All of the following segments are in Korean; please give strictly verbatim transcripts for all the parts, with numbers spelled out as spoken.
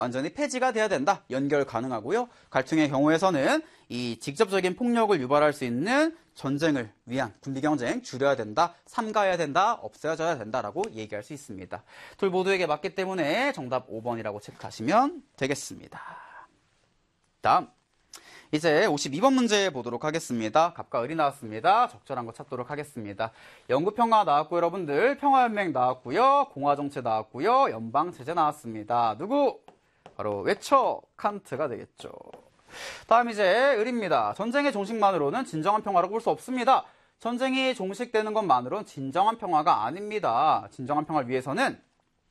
완전히 폐지가 돼야 된다. 연결 가능하고요. 갈등의 경우에서는 이 직접적인 폭력을 유발할 수 있는 전쟁을 위한 군비 경쟁 줄여야 된다. 삼가해야 된다. 없애져야 된다라고 얘기할 수 있습니다. 둘 모두에게 맞기 때문에 정답 오 번이라고 체크하시면 되겠습니다. 다음. 이제 오십이 번 문제 보도록 하겠습니다. 갑과 을이 나왔습니다. 적절한 거 찾도록 하겠습니다. 영구평화 나왔고 여러분들 평화연맹 나왔고요. 공화정체 나왔고요. 연방체제 나왔습니다. 누구? 바로 외쳐 칸트가 되겠죠. 다음 이제 을입니다. 전쟁의 종식만으로는 진정한 평화라고 볼 수 없습니다. 전쟁이 종식되는 것만으로는 진정한 평화가 아닙니다. 진정한 평화를 위해서는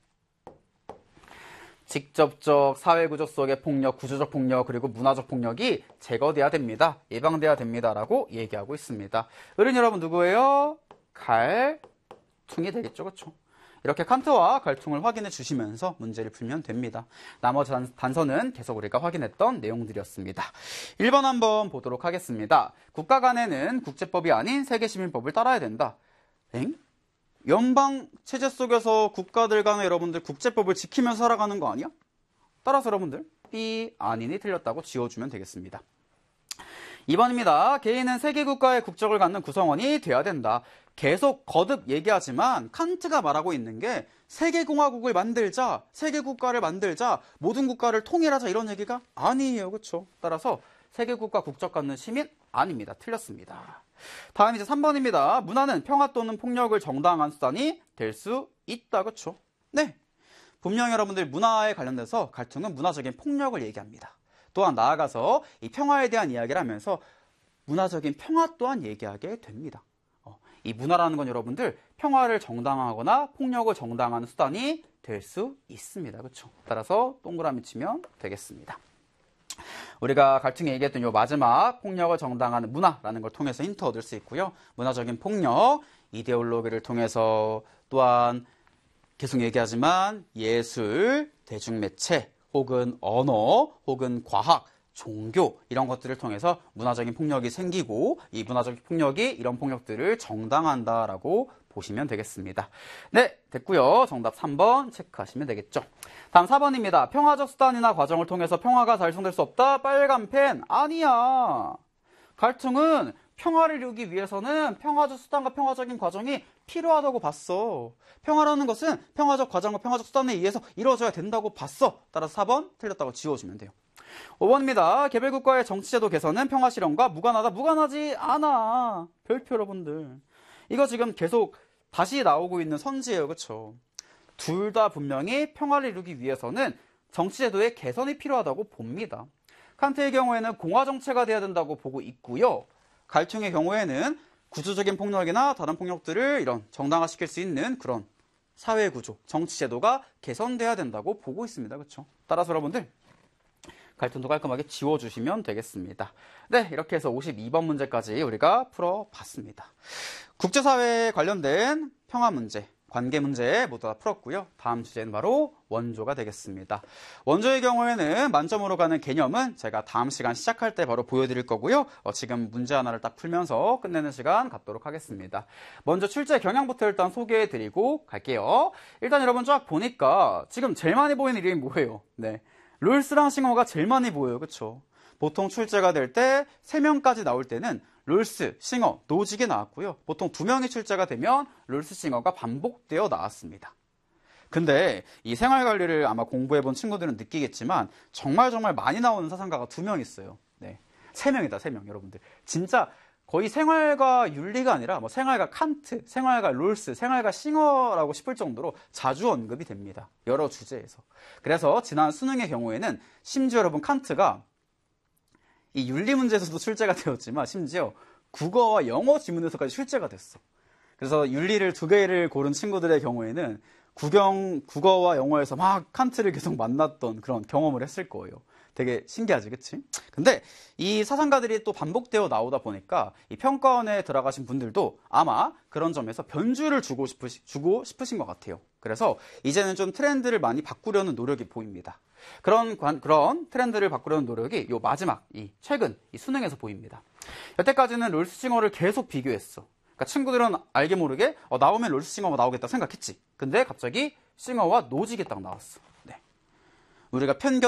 직접적 사회구조 속의 폭력, 구조적 폭력, 그리고 문화적 폭력이 제거돼야 됩니다. 예방돼야 됩니다라고 얘기하고 있습니다. 을은 여러분 누구예요? 갈퉁이 되겠죠. 그렇죠? 이렇게 칸트와 갈퉁을 확인해 주시면서 문제를 풀면 됩니다. 나머지 단서는 계속 우리가 확인했던 내용들이었습니다. 일 번 한번 보도록 하겠습니다. 국가 간에는 국제법이 아닌 세계시민법을 따라야 된다. 엥? 연방 체제 속에서 국가들 간에 여러분들 국제법을 지키면서 살아가는 거 아니야? 따라서 여러분들 B 아니니 틀렸다고 지워주면 되겠습니다. 이 번입니다. 개인은 세계 국가의 국적을 갖는 구성원이 돼야 된다. 계속 거듭 얘기하지만 칸트가 말하고 있는 게 세계공화국을 만들자, 세계국가를 만들자, 모든 국가를 통일하자 이런 얘기가 아니에요. 그렇죠? 따라서 세계국가 국적 갖는 시민 아닙니다. 틀렸습니다. 다음 이제 삼 번입니다. 문화는 평화 또는 폭력을 정당한 수단이 될 수 있다. 그렇죠? 네. 분명히 여러분들 문화에 관련돼서 갈등은 문화적인 폭력을 얘기합니다. 또한 나아가서 이 평화에 대한 이야기를 하면서 문화적인 평화 또한 얘기하게 됩니다. 어, 이 문화라는 건 여러분들 평화를 정당화하거나 폭력을 정당화하는 수단이 될 수 있습니다. 그렇죠? 따라서 동그라미 치면 되겠습니다. 우리가 갈등에 얘기했던 이 마지막 폭력을 정당화하는 문화라는 걸 통해서 힌트 얻을 수 있고요. 문화적인 폭력, 이데올로기를 통해서 또한 계속 얘기하지만 예술, 대중매체, 혹은 언어, 혹은 과학, 종교 이런 것들을 통해서 문화적인 폭력이 생기고 이 문화적인 폭력이 이런 폭력들을 정당한다라고 보시면 되겠습니다. 네, 됐고요. 정답 삼 번 체크하시면 되겠죠. 다음 사 번입니다. 평화적 수단이나 과정을 통해서 평화가 달성될 수 없다. 빨간 펜 아니야. 갈등은 평화를 이루기 위해서는 평화적 수단과 평화적인 과정이 필요하다고 봤어. 평화라는 것은 평화적 과정과 평화적 수단에 의해서 이루어져야 된다고 봤어. 따라서 사 번 틀렸다고 지워주면 돼요. 오 번입니다. 개별국가의 정치제도 개선은 평화 실현과 무관하다. 무관하지 않아. 별표 여러분들. 이거 지금 계속 다시 나오고 있는 선지예요. 그렇죠? 둘 다 분명히 평화를 이루기 위해서는 정치제도의 개선이 필요하다고 봅니다. 칸트의 경우에는 공화정체가 돼야 된다고 보고 있고요. 갈퉁의 경우에는 구조적인 폭력이나 다른 폭력들을 이런 정당화시킬 수 있는 그런 사회구조, 정치제도가 개선돼야 된다고 보고 있습니다. 그렇죠? 따라서 여러분들 갈등도 깔끔하게 지워주시면 되겠습니다. 네, 이렇게 해서 오십이 번 문제까지 우리가 풀어봤습니다. 국제사회에 관련된 평화 문제, 관계 문제 모두 다 풀었고요. 다음 주제는 바로 원조가 되겠습니다. 원조의 경우에는 만점으로 가는 개념은 제가 다음 시간 시작할 때 바로 보여드릴 거고요. 어, 지금 문제 하나를 딱 풀면서 끝내는 시간 갖도록 하겠습니다. 먼저 출제 경향부터 일단 소개해드리고 갈게요. 일단 여러분 쫙 보니까 지금 제일 많이 보이는 이름이 뭐예요? 네, 롤스랑 싱어가 제일 많이 보여요. 그렇죠? 보통 출제가 될 때 세 명까지 나올 때는 롤스, 싱어, 노직이 나왔고요. 보통 두 명이 출제가 되면 롤스, 싱어가 반복되어 나왔습니다. 근데 이 생활관리를 아마 공부해본 친구들은 느끼겠지만 정말 정말 많이 나오는 사상가가 두 명 있어요. 네, 세 명이다, 세 명 여러분들. 진짜 거의 생활과 윤리가 아니라 뭐 생활과 칸트, 생활과 롤스, 생활과 싱어라고 싶을 정도로 자주 언급이 됩니다. 여러 주제에서. 그래서 지난 수능의 경우에는 심지어 여러분 칸트가 이 윤리 문제에서도 출제가 되었지만 심지어 국어와 영어 지문에서까지 출제가 됐어. 그래서 윤리를 두 개를 고른 친구들의 경우에는 국영, 국어와 영어에서 막 칸트를 계속 만났던 그런 경험을 했을 거예요. 되게 신기하지, 그치? 근데 이 사상가들이 또 반복되어 나오다 보니까 이 평가원에 들어가신 분들도 아마 그런 점에서 변주를 주고 싶으시, 주고 싶으신 것 같아요. 그래서 이제는 좀 트렌드를 많이 바꾸려는 노력이 보입니다. 그런, 관, 그런 트렌드를 바꾸려는 노력이 요 마지막, 이 최근, 이 수능에서 보입니다. 여태까지는 롤스싱어를 계속 비교했어. 그러니까 친구들은 알게 모르게 어, 나오면 롤스싱어가 나오겠다 생각했지. 근데 갑자기 싱어와 노직이 딱 나왔어. 네. 우리가 편견